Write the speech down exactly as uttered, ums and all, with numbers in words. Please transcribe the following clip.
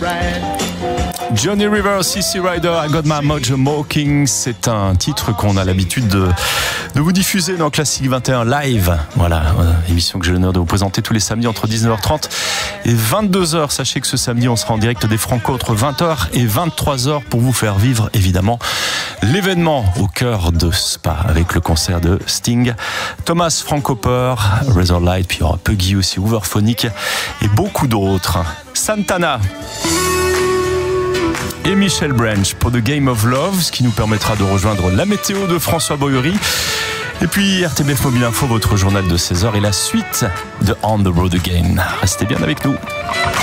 Johnny Rivers, C C Rider, I Got My Mojo Mocking. C'est un titre qu'on a l'habitude de, de vous diffuser dans Classic vingt et un Live. Voilà, émission que j'ai l'honneur de vous présenter tous les samedis entre dix-neuf heures trente et vingt-deux heures. Sachez que ce samedi, on sera en direct des Franco entre vingt heures et vingt-trois heures pour vous faire vivre, évidemment, l'événement au cœur de Spa avec le concert de Sting, Thomas Frank Hopper, Razorlight, puis il y aura Puggy aussi, Hooverphonic et beaucoup d'autres. Santana et Michel Branch pour The Game of Love, ce qui nous permettra de rejoindre la météo de François Boyery. Et puis R T B F Mobile Info, votre journal de seize heures et la suite de On the Road Again. Restez bien avec nous.